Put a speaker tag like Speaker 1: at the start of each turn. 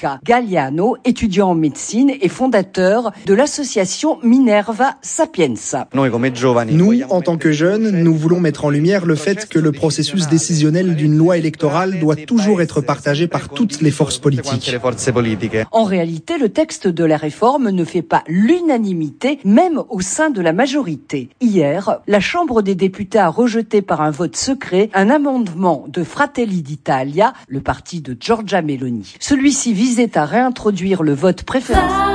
Speaker 1: Luca Galliano, étudiant en médecine et fondateur de l'association Minerva Sapienza.
Speaker 2: Nous, en tant que jeunes, nous voulons mettre en lumière le fait que le processus décisionnel d'une loi électorale doit toujours être partagé par toutes les forces politiques.
Speaker 1: En réalité, le texte de la réforme ne fait pas l'unanimité, même au sein de la majorité. Hier, la Chambre des députés a rejeté par un vote secret un amendement de Fratelli d'Italia, le parti de Giorgia Meloni. Celui-ci visait à réintroduire le vote préférentiel.